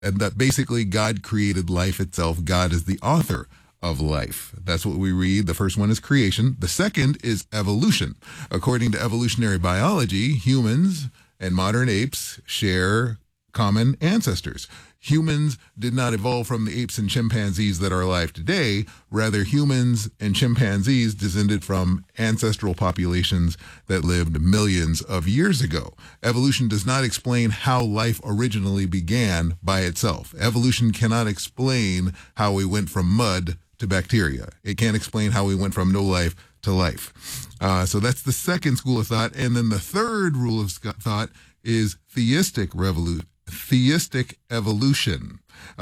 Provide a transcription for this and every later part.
and that basically God created life itself. God is the author of life. That's what we read. The first one is creation. The second is evolution. According to evolutionary biology, humans and modern apes share common ancestors. Humans did not evolve from the apes and chimpanzees that are alive today. Rather, humans and chimpanzees descended from ancestral populations that lived millions of years ago. Evolution does not explain how life originally began by itself. Evolution cannot explain how we went from mud to bacteria. It can't explain how we went from no life to life. So that's the second school of thought. And then the third rule of thought is theistic evolution. Theistic evolution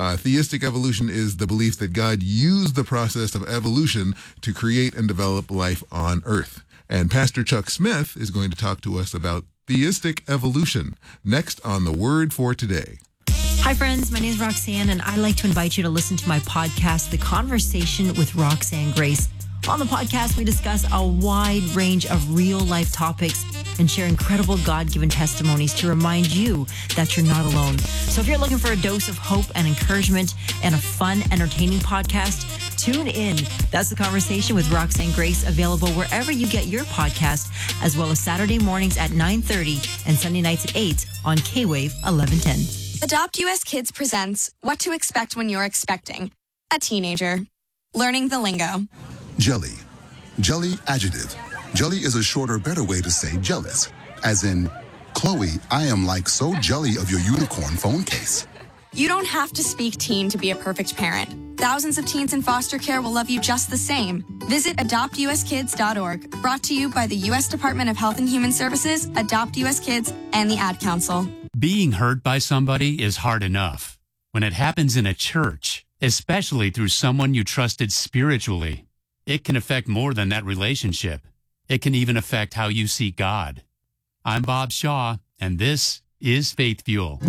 is the belief that God used the process of evolution to create and develop life on Earth. And Pastor Chuck Smith is going to talk to us about theistic evolution next on The Word for Today. Hi, friends. My name is Roxanne, and I'd like to invite you to listen to my podcast, The Conversation with Roxanne Grace. On the podcast, we discuss a wide range of real-life topics and share incredible God-given testimonies to remind you that you're not alone. So if you're looking for a dose of hope and encouragement and a fun, entertaining podcast, tune in. That's The Conversation with Roxanne Grace, available wherever you get your podcast, as well as Saturday mornings at 9:30 and Sunday nights at 8 on K-Wave 1110. Adopt US Kids presents What to Expect When You're Expecting a Teenager. Learning the lingo. Jelly. Jelly adjective. Jelly is a shorter, better way to say jealous. As in, Chloe, I am like so jelly of your unicorn phone case. You don't have to speak teen to be a perfect parent. Thousands of teens in foster care will love you just the same. Visit adoptuskids.org. Brought to you by the U.S. Department of Health and Human Services, Adopt US Kids, and the Ad Council. Being hurt by somebody is hard enough. When it happens in a church, especially through someone you trusted spiritually, it can affect more than that relationship. It can even affect how you see God. I'm Bob Shaw, and this is Faith Fuel.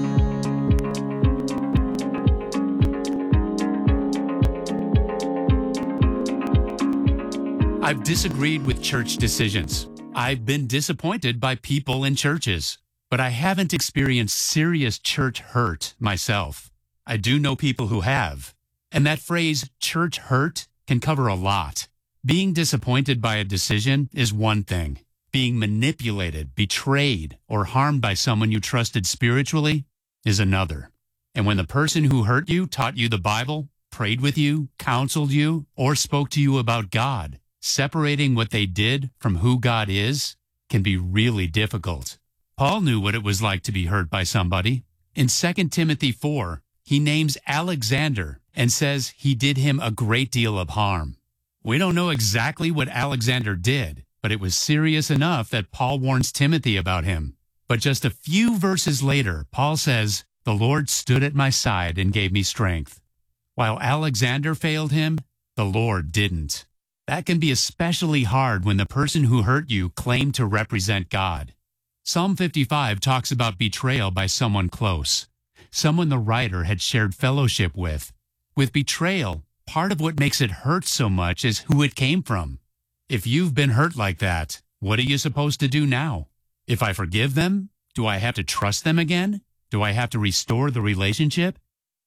I've disagreed with church decisions. I've been disappointed by people in churches, but I haven't experienced serious church hurt myself. I do know people who have, and that phrase, church hurt, can cover a lot. Being disappointed by a decision is one thing. Being manipulated, betrayed, or harmed by someone you trusted spiritually is another. And when the person who hurt you taught you the Bible, prayed with you, counseled you, or spoke to you about God, separating what they did from who God is can be really difficult. Paul knew what it was like to be hurt by somebody. In 2 Timothy 4, he names Alexander and says he did him a great deal of harm. We don't know exactly what Alexander did, but it was serious enough that Paul warns Timothy about him. But just a few verses later, Paul says, "The Lord stood at my side and gave me strength." While Alexander failed him, the Lord didn't. That can be especially hard when the person who hurt you claimed to represent God. Psalm 55 talks about betrayal by someone close, someone the writer had shared fellowship with. With betrayal, part of what makes it hurt so much is who it came from. If you've been hurt like that, what are you supposed to do now? If I forgive them, do I have to trust them again? Do I have to restore the relationship?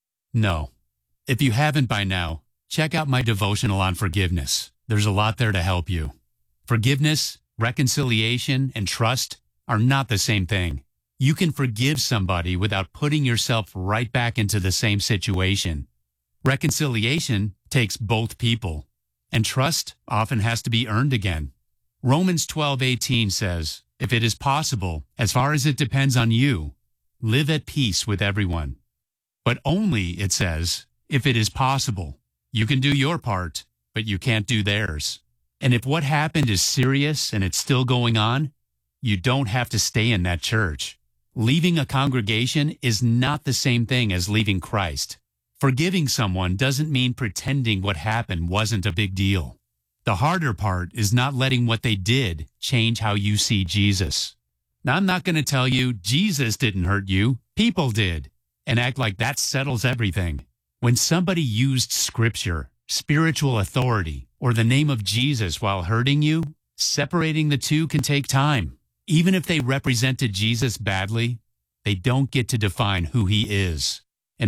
No. If you haven't by now, check out my devotional on forgiveness. There's a lot there to help you. Forgiveness, reconciliation, and trust are not the same thing. You can forgive somebody without putting yourself right back into the same situation. Reconciliation takes both people, and trust often has to be earned again. Romans 12:18 says, "If it is possible, as far as it depends on you, live at peace with everyone." But only, it says, if it is possible. You can do your part, but you can't do theirs. And if what happened is serious and it's still going on, you don't have to stay in that church. Leaving a congregation is not the same thing as leaving Christ. Forgiving someone doesn't mean pretending what happened wasn't a big deal. The harder part is not letting what they did change how you see Jesus. Now, I'm not going to tell you Jesus didn't hurt you, people did, and act like that settles everything. When somebody used scripture, spiritual authority, or the name of Jesus while hurting you, separating the two can take time. Even if they represented Jesus badly, they don't get to define who he is.